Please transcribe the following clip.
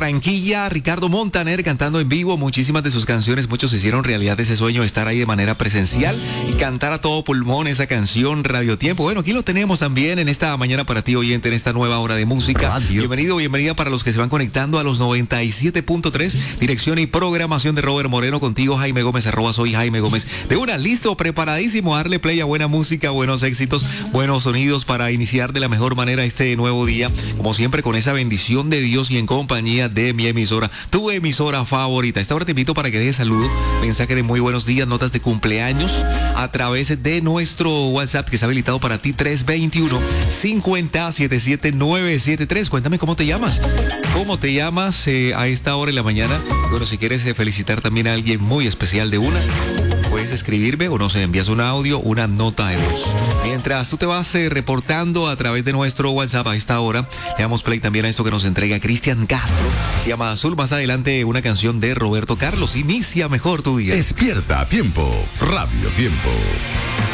Barranquilla, Ricardo Montaner cantando en vivo muchísimas de sus canciones. Muchos hicieron realidad ese sueño de estar ahí de manera presencial y cantar a todo pulmón esa canción Radio Tiempo. Bueno, aquí lo tenemos también en esta mañana para ti, oyente, en esta nueva hora de música. Bienvenido, bienvenida para los que se van conectando a los 97.3, dirección y programación de Robert Moreno, contigo Jaime Gómez, @soy Jaime Gómez. De una, listo, preparadísimo a darle play a buena música, buenos éxitos, buenos sonidos para iniciar de la mejor manera este nuevo día, como siempre con esa bendición de Dios y en compañía de mi emisora, tu emisora favorita. Esta hora te invito para que dejes saludo, mensaje de muy buenos días, notas de cumpleaños a través de nuestro WhatsApp que está habilitado para ti, 321-50-77973. Cuéntame cómo te llamas. ¿Cómo te llamas a esta hora en la mañana? Bueno, si quieres felicitar también a alguien muy especial de una, puedes escribirme o no sé, envías un audio, una nota de voz. Mientras tú te vas reportando a través de nuestro WhatsApp a esta hora, le damos play también a esto que nos entrega Cristian Castro. Se llama Azul. Más adelante una canción de Roberto Carlos. Inicia mejor tu día. Despierta a tiempo. Radio Tiempo.